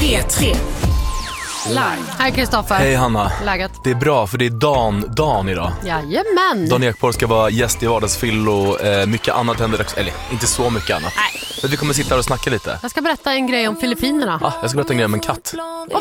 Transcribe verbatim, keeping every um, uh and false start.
P tre Live. Hej Kristoffer. Hej Hanna. Läget? Det är bra för det är Dan, Dan idag. Jajamän. Dan Ekborg ska vara gäst i Vardagsfyllo. eh, Mycket annat händer också. Eller inte så mycket annat. Nej. Men vi kommer sitta här och snacka lite. Jag ska berätta en grej om Filippinerna. ah, Jag ska berätta en grej om en katt.